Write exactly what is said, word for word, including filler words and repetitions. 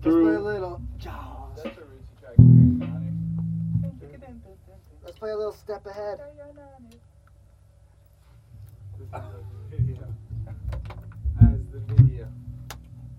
through. Let's play a little Jaws. That's a Reese track. Johnny. Let's play a little Step Ahead. This is like a video.